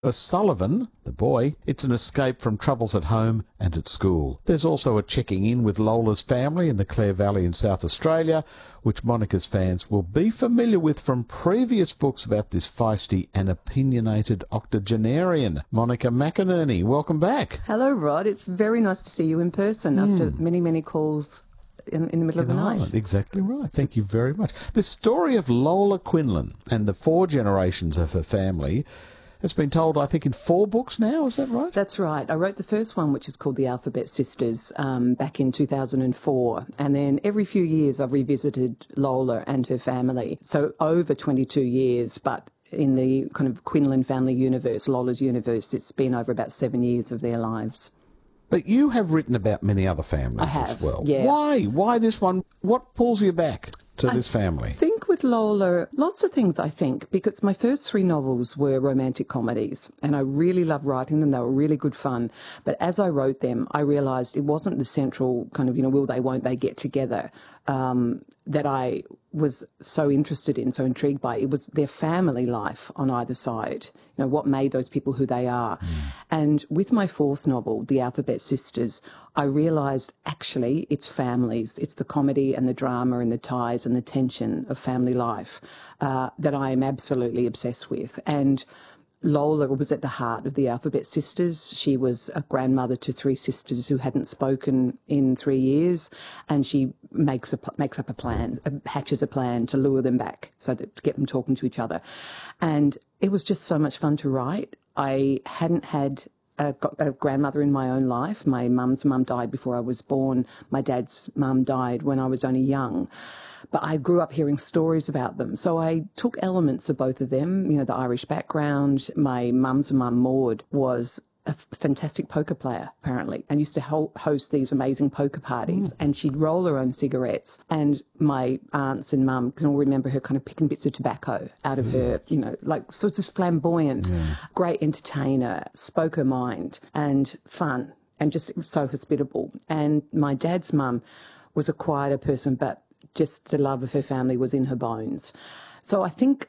Sullivan, the boy, it's an escape from troubles at home and at school. There's also a checking in with Lola's family in the Clare Valley in South Australia, which Monica's fans will be familiar with from previous books about this feisty and opinionated octogenarian. Monica McInerney, welcome back. Hello, Rod. It's very nice to see you in person after many, many calls in the middle of the night. Ireland. Exactly right. Thank you very much. The story of Lola Quinlan and the 4 generations of her family has been told, I think, in 4 books now. Is that right? That's right. I wrote the first one, which is called The Alphabet Sisters, back in 2004. And then every few years I've revisited Lola and her family. So over 22 years, but in the kind of Quinlan family universe, Lola's universe, it's been over about 7 years of their lives. But you have written about many other families as well. Yeah. Why? Why this one? What pulls you back to this family? I think with Lola, lots of things, I think, because my first 3 novels were romantic comedies and I really loved writing them. They were really good fun. But as I wrote them, I realised it wasn't the central kind of, will they, won't they get together that I was so interested in, so intrigued by. It was their family life on either side, what made those people who they are. And with my 4th novel, The Alphabet Sisters, I realised actually it's families, it's the comedy and the drama and the ties and the tension of family life that I am absolutely obsessed with. And Lola was at the heart of the Alphabet Sisters. She was a grandmother to 3 sisters who hadn't spoken in 3 years, and she makes up a plan, hatches a plan to lure them back, so that to get them talking to each other. And it was just so much fun to write. I hadn't had a grandmother in my own life. My mum's mum died before I was born. My dad's mum died when I was only young. But I grew up hearing stories about them. So I took elements of both of them, the Irish background. My mum's mum, Maud, was a fantastic poker player, apparently, and used to host these amazing poker parties. And she'd roll her own cigarettes. And my aunts and mum can all remember her kind of picking bits of tobacco out of her, like sort of flamboyant, great entertainer, spoke her mind, and fun, and just so hospitable. And my dad's mum was a quieter person, but just the love of her family was in her bones. So I think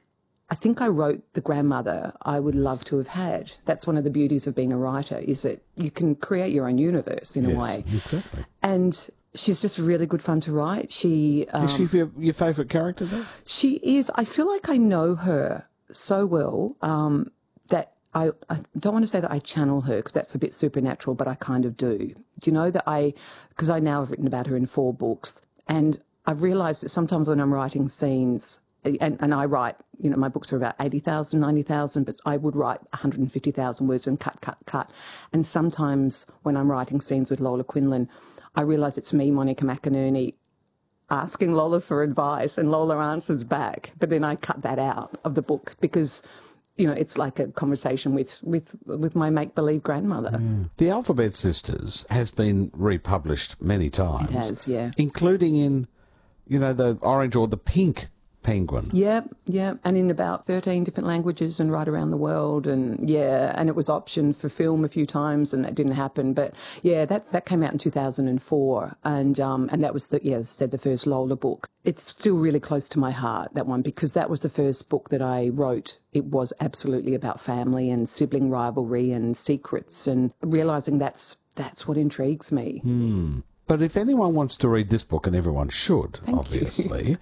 I wrote the grandmother I would love to have had. That's one of the beauties of being a writer, is that you can create your own universe in a way. Exactly. And she's just really good fun to write. Is she your favourite character, though? She is. I feel like I know her so well that I don't want to say that I channel her, because that's a bit supernatural, but I kind of do. Do you know that because I now have written about her in 4 books, and I've realised that sometimes when I'm writing scenes, and I write, my books are about 80,000, 90,000, but I would write 150,000 words and cut. And sometimes when I'm writing scenes with Lola Quinlan, I realise it's me, Monica McInerney, asking Lola for advice, and Lola answers back. But then I cut that out of the book because, it's like a conversation with my make-believe grandmother. The Alphabet Sisters has been republished many times. It has, yeah. Including in, the orange or the pink Penguin. Yeah, and in about 13 different languages and right around the world, and it was optioned for film a few times, and that didn't happen. But that came out in 2004, and that was as I said, the first Lola book. It's still really close to my heart, that one, because that was the first book that I wrote. It was absolutely about family and sibling rivalry and secrets, and realising that's what intrigues me. But if anyone wants to read this book, and everyone should, obviously.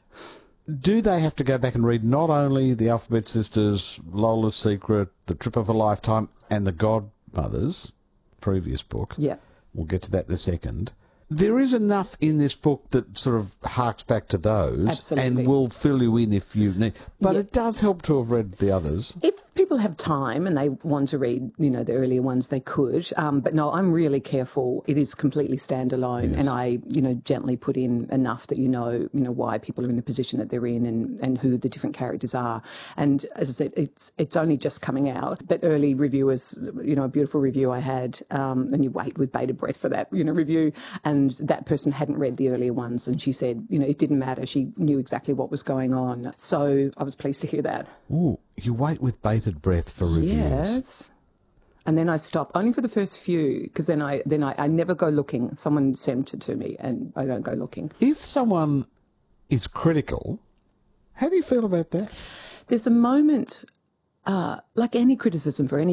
Do they have to go back and read not only The Alphabet Sisters, Lola's Secret, The Trip of a Lifetime, and The Godmothers, previous book? Yeah. We'll get to that in a second. There is enough in this book that sort of harks back to those. Absolutely. And will fill you in if you need. But it does help to have read the others. If people have time and they want to read, the earlier ones, they could. But no, I'm really careful. It is completely standalone, and I, gently put in enough that why people are in the position that they're in, and who the different characters are. And as I said, it's only just coming out. But early reviewers, a beautiful review I had, and you wait with bated breath for that, review, and that person hadn't read the earlier ones, and she said, it didn't matter. She knew exactly what was going on. So I was pleased to hear that. Ooh, you wait with bated breath for reviews. Yes. And then I stop, only for the first few, because then I never go looking. Someone sent it to me, and I don't go looking. If someone is critical, how do you feel about that? There's a moment Like any criticism for any